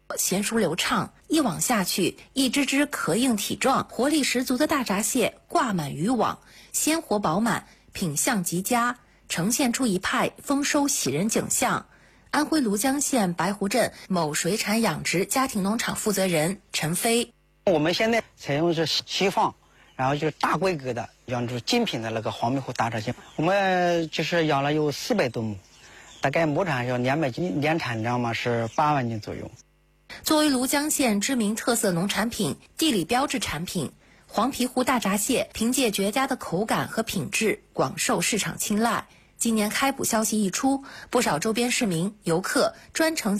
娴熟流畅，一网下去，一只只壳硬体壮、活力十足的大闸蟹挂满渔网，鲜活饱满，品相极佳，呈现出一派丰收喜人景象。安徽庐江县白湖镇某水产养殖家庭农场负责人陈飞： 我们现在采用是西放，然后就是大规格的养殖精品的那个黄皮湖大闸蟹。我们就是养了有400多亩，大概亩产要200斤，年产量嘛是8万斤左右。 作为庐江县知名特色农产品、地理标志产品，黄皮湖大闸蟹凭借绝佳的口感和品质，广受市场青睐。今年开捕消息一出，不少周边市民、游客专程